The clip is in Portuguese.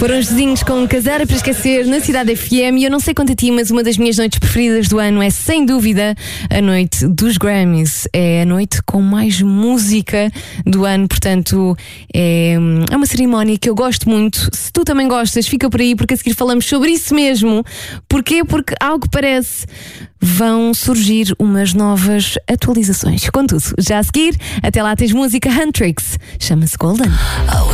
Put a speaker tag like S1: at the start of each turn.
S1: Foram os vizinhos com Casar para Esquecer na Cidade FM. E eu não sei quanto a ti, mas uma das minhas noites preferidas do ano é, sem dúvida, a noite dos Grammys. É a noite com mais música do ano. Portanto, é uma cerimónia que eu gosto muito. Se tu também gostas, fica por aí, porque a seguir falamos sobre isso mesmo. Porquê? Porque, ao que parece, vão surgir umas novas atualizações. Contudo, já a seguir, até lá tens música Huntrix. Chama-se Golden.